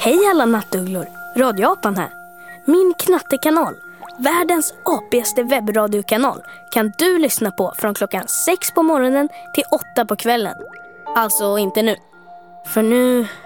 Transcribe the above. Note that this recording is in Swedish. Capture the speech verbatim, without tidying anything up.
Hej alla nattugglor, Radioapan här. Min knattekanal, världens apigaste webbradiokanal, kan du lyssna på från klockan sex på morgonen till åtta på kvällen. Alltså inte nu, för nu